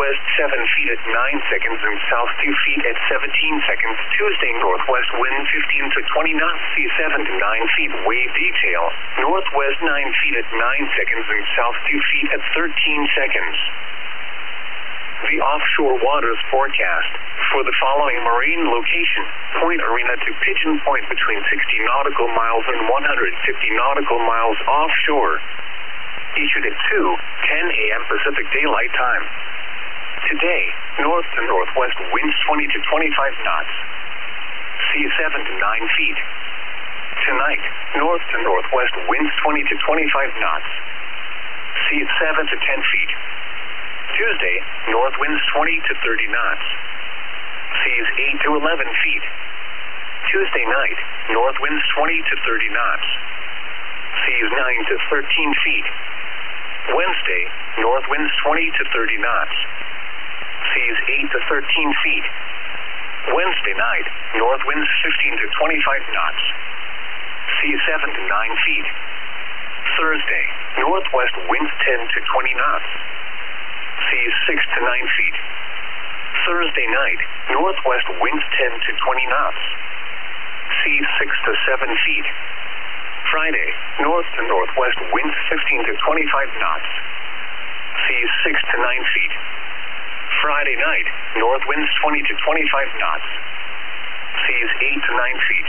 northwest 7 feet at 9 seconds and south 2 feet at 17 seconds. Tuesday, northwest wind 15 to 20 knots, sea 7 to 9 feet. Wave detail, northwest 9 feet at 9 seconds and south 2 feet at 13 seconds. The offshore waters forecast for the following marine location: Point Arena to Pigeon Point between 60 nautical miles and 150 nautical miles offshore. Issued at 2:10 a.m. Pacific Daylight Time. Today, north to northwest winds 20 to 25 knots. Sea 7 to 9 feet. Tonight, north to northwest winds 20 to 25 knots. Sea 7 to 10 feet. Tuesday, north winds 20 to 30 knots. Seas 8 to 11 feet. Tuesday night, north winds 20 to 30 knots. Seas 9 to 13 feet. Wednesday, north winds 20 to 30 knots. Seas 8 to 13 feet. Wednesday night, north winds 15 to 25 knots. Seas 7 to 9 feet. Thursday, northwest winds 10 to 20 knots. Seas 6 to 9 feet. Thursday night, northwest winds 10 to 20 knots. Seas 6 to 7 feet. Friday, north to northwest winds 15 to 25 knots. Seas 6 to 9 feet. Friday night, north winds 20 to 25 knots. Seas 8 to 9 feet.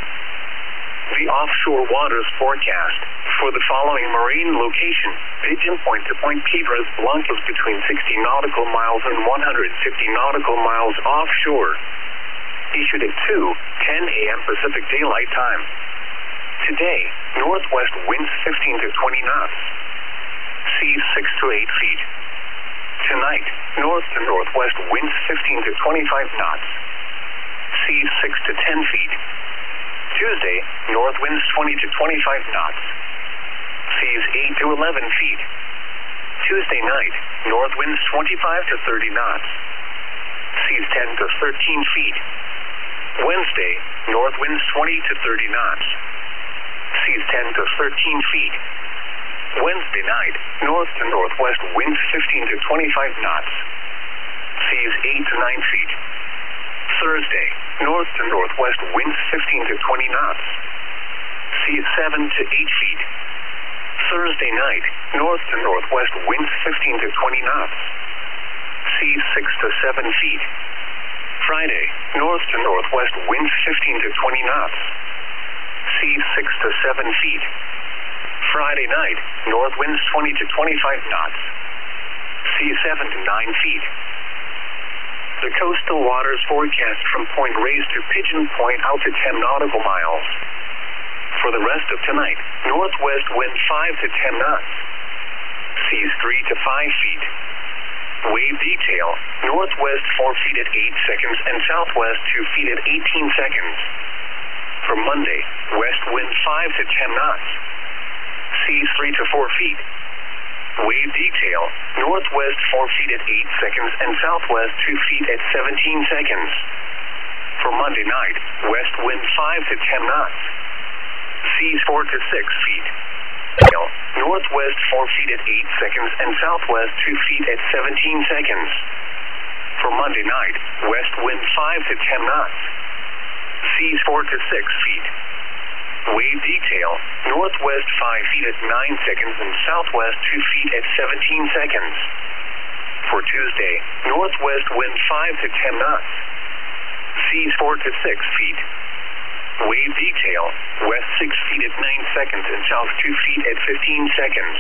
The offshore waters forecast for the following marine location: Pigeon Point to Point Piedras Blancas between 60 nautical miles and 150 nautical miles offshore. Issued at 2:10 a.m. Pacific Daylight Time. Today, northwest winds 15 to 20 knots. Seas 6 to 8 feet. Tonight, north to northwest winds 15 to 25 knots. Seas 6 to 10 feet. Tuesday, north winds 20 to 25 knots. Seas 8 to 11 feet. Tuesday night, north winds 25 to 30 knots. Seas 10 to 13 feet. Wednesday, north winds 20 to 30 knots. Seas 10 to 13 feet. Wednesday night, north to northwest winds 15 to 25 knots. Seas 8 to 9 feet. Thursday, north to northwest winds 15 to 20 knots. Seas 7 to 8 feet. Thursday night, north to northwest winds 15 to 20 knots. Seas 6 to 7 feet. Friday, north to northwest winds 15 to 20 knots. Seas 6 to 7 feet. Friday night, north winds 20 to 25 knots. Seas 7 to 9 feet. The coastal waters forecast from Point Reyes to Pigeon Point out to 10 nautical miles. For the rest of tonight, northwest wind 5 to 10 knots. Seas 3 to 5 feet. Wave detail, northwest 4 feet at 8 seconds and southwest 2 feet at 18 seconds. For Monday, west wind 5 to 10 knots. Seas 3 to 4 feet. Wave detail, northwest 4 feet at 8 seconds and southwest 2 feet at 17 seconds. For Monday night, west wind 5 to 10 knots. Seas 4 to 6 feet. Northwest 4 feet at 8 seconds and southwest 2 feet at 17 seconds. For Monday night, west wind 5 to 10 knots. Seas 4 to 6 feet. Wave detail, northwest 5 feet at 9 seconds and southwest 2 feet at 17 seconds. For Tuesday, northwest wind 5 to 10 knots. Seas 4 to 6 feet. Wave detail, west 6 feet at 9 seconds and south 2 feet at 15 seconds.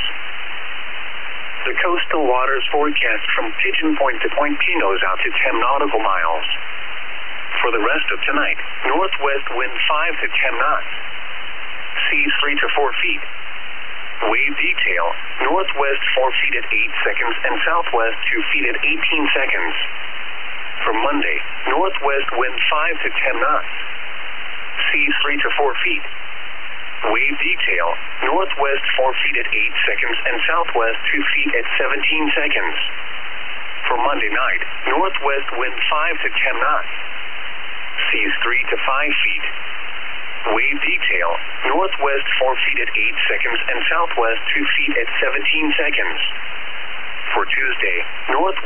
The coastal waters forecast from Pigeon Point to Point Pinos out to 10 nautical miles. For the rest of tonight, northwest wind 5 to 10 knots. Seas 3 to 4 feet. Wave detail, northwest 4 feet at 8 seconds and southwest 2 feet at 18 seconds. For Monday, northwest wind 5 to 10 knots. Seas 3 to 4 feet. Wave detail, northwest 4 feet at 8 seconds and southwest 2 feet at 17 seconds. For Monday night, northwest wind 5 to 10 knots. Seas 3 to 5 feet. Wave detail, northwest 4 feet at 8 seconds and southwest 2 feet at 17 seconds. For Tuesday, northwest